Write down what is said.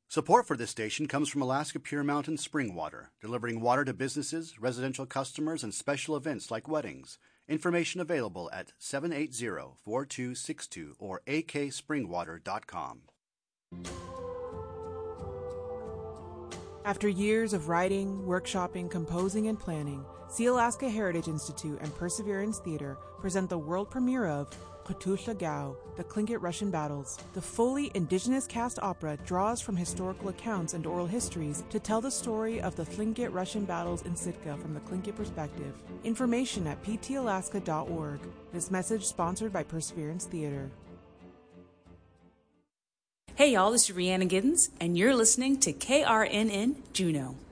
Support for this station comes from Alaska Pure Mountain Spring Water, delivering water to businesses, residential customers, and special events like weddings. Information available at 780-4262 or akspringwater.com. After years of writing, workshopping, composing, and planning, Sealaska Heritage Institute and Perseverance Theater present the world premiere of Kutuzla Gao, The Tlingit Russian Battles. The fully indigenous cast opera draws from historical accounts and oral histories to tell the story of the Tlingit Russian battles in Sitka from the Tlingit perspective. Information at ptalaska.org. This message sponsored by Perseverance Theater. Hey y'all, this is Rhiannon Giddens, and you're listening to KRNN Juneau.